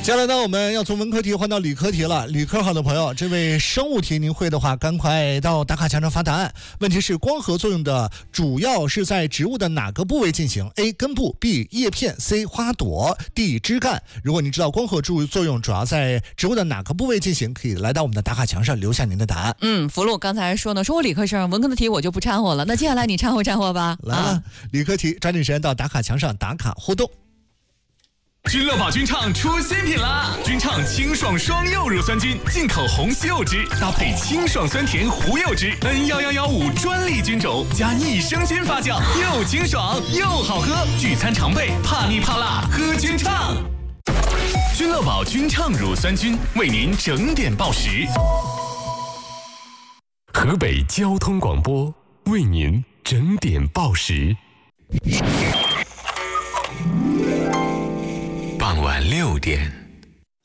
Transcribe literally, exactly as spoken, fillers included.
接下来呢，我们要从文科题换到理科题了。理科好的朋友，这位生物题您会的话，赶快到打卡墙上发答案。问题是光合作用的主要是在植物的哪个部位进行 ？A. 根部 B. 叶片 C. 花朵 D. 枝干。如果您知道光合作用主要在植物的哪个部位进行，可以来到我们的打卡墙上留下您的答案。 嗯，福禄刚才说呢，说我理科生，文科的题我就不掺和了。那接下来你掺和掺和吧。 来了，啊、理科题，抓紧时间到打卡墙上打卡互动。 君乐宝君畅出新品啦！君畅清爽双柚乳酸菌，进口红西柚汁，搭配清爽酸甜胡柚汁 ，N 一一一五专利菌种，加益生菌发酵，又清爽又好喝。聚餐常备，怕腻怕辣，喝君畅。君乐宝君畅乳酸菌为您整点报时。 河北交通广播为您整点报时。 傍晚六点。